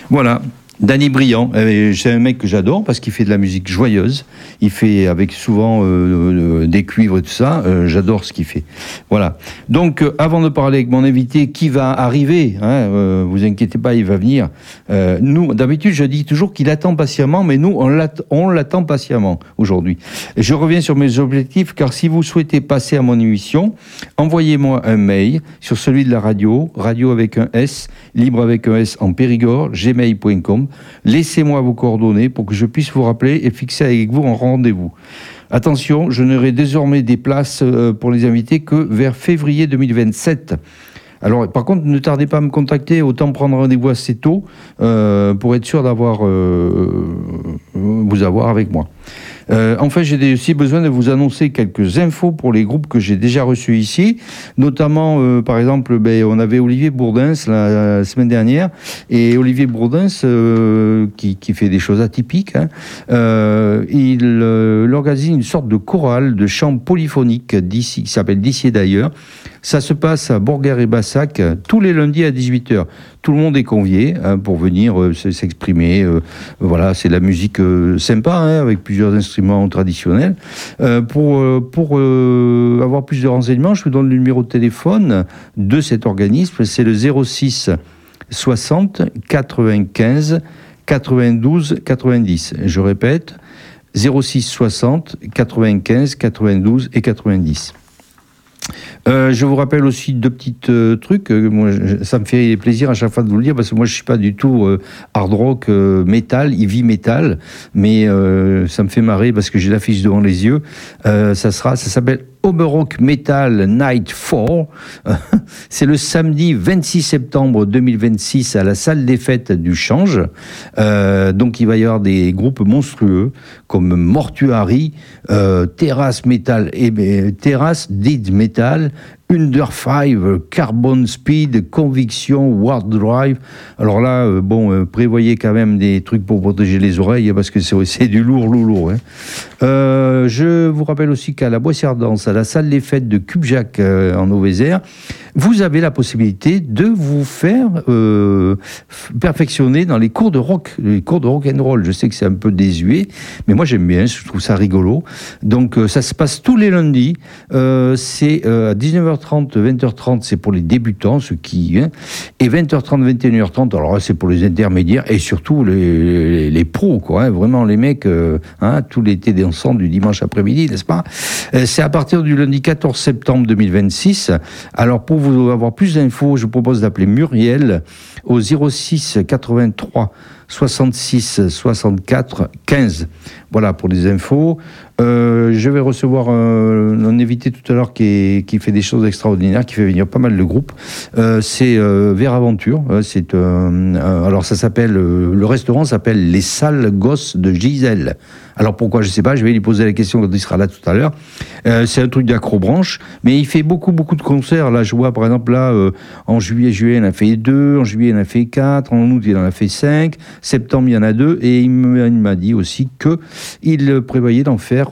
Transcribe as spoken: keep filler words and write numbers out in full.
Voilà. Danny Briand, c'est un mec que j'adore parce qu'il fait de la musique joyeuse. Il fait avec souvent euh, des cuivres et tout ça. Euh, j'adore ce qu'il fait. Voilà. Donc, euh, avant de parler avec mon invité qui va arriver, hein, euh, vous inquiétez pas, il va venir. Euh, nous, d'habitude, je dis toujours qu'il attend patiemment, mais nous, on l'attend, on l'attend patiemment aujourd'hui. Je reviens sur mes objectifs, car si vous souhaitez passer à mon émission, envoyez-moi un mail sur celui de la radio, radio avec un S, libre avec un S en Périgord, gmail point com. Laissez-moi vos coordonnées pour que je puisse vous rappeler et fixer avec vous un rendez-vous. Attention, je n'aurai désormais des places pour les invités que vers février deux mille vingt-sept. Alors, par contre, ne tardez pas à me contacter, autant prendre rendez-vous assez tôt euh, pour être sûr d'avoir euh, vous avoir avec moi. Euh, enfin, j'ai aussi besoin de vous annoncer quelques infos pour les groupes que j'ai déjà reçus ici, notamment, euh, par exemple, ben, on avait Olivier Bourdins la, la semaine dernière, et Olivier Bourdins, euh, qui, qui fait des choses atypiques, hein, euh, il, euh, il organise une sorte de chorale de chant polyphonique d'ici, qui s'appelle D'ici et d'ailleurs. Ça se passe à Bourguères et Bassac tous les lundis à dix-huit heures. Tout le monde est convié hein, pour venir euh, s'exprimer. Euh, voilà, c'est de la musique euh, sympa hein, avec plusieurs instruments traditionnels. Euh, pour euh, pour euh, avoir plus de renseignements, je vous donne le numéro de téléphone de cet organisme. C'est le zéro six soixante quatre-vingt-quinze quatre-vingt-douze quatre-vingt-dix. Je répète, zéro six soixante quatre-vingt-quinze quatre-vingt-douze et quatre-vingt-dix. Euh, je vous rappelle aussi deux petits euh, trucs. Euh, moi, je, ça me fait plaisir à chaque fois de vous le dire parce que moi, je suis pas du tout euh, hard rock, euh, metal, heavy metal, mais euh, ça me fait marrer parce que j'ai l'affiche devant les yeux. Euh, ça sera, ça s'appelle Oberrock Metal Night quatre. C'est le samedi vingt-six septembre deux mille vingt-six à la salle des fêtes du Change. Euh, donc il va y avoir des groupes monstrueux comme Mortuary, euh, Terrace Metal et euh, Terrace Dead Metal, Under Five, Carbon Speed, Conviction, Ward Drive. Alors là, euh, bon, euh, prévoyez quand même des trucs pour protéger les oreilles parce que c'est, c'est du lourd, lourd, lourd. Hein. Euh, je vous rappelle aussi qu'à la Boissière-Danse, à la salle des fêtes de Cubjac euh, en Auvézère, vous avez la possibilité de vous faire euh, perfectionner dans les cours de rock, les cours de rock and roll. Je sais que c'est un peu désuet, mais moi j'aime bien, je trouve ça rigolo. Donc euh, ça se passe tous les lundis. Euh, c'est euh, à dix-neuf heures trente, vingt heures trente, c'est pour les débutants, ceux qui... Hein, et vingt heures trente, vingt et une heures trente, alors là c'est pour les intermédiaires et surtout les, les, les pros, quoi. Hein, vraiment les mecs, euh, hein, tout l'été dansant du dimanche après-midi, n'est-ce pas ? euh, C'est à partir du lundi quatorze septembre deux mille vingt-six. Alors pour vous avoir plus d'infos, je vous propose d'appeler Muriel au zéro six quatre-vingt-trois soixante-six soixante-quatre quinze. Voilà pour les infos. Euh, je vais recevoir un, un invité tout à l'heure qui, est, qui fait des choses extraordinaires, qui fait venir pas mal de groupes. Euh, c'est euh, Vers Aventure. C'est euh, alors ça s'appelle euh, le restaurant s'appelle Les Salles Gosses de Gisèle. Alors pourquoi je sais pas, je vais lui poser la question quand il sera là tout à l'heure. Euh, c'est un truc d'acrobranche, mais il fait beaucoup beaucoup de concerts. Là je vois par exemple là euh, en juillet juillet il en a fait deux, en juillet il en a fait quatre, en août il en a fait cinq, septembre il y en a deux et il m'a dit aussi que il prévoyait d'en faire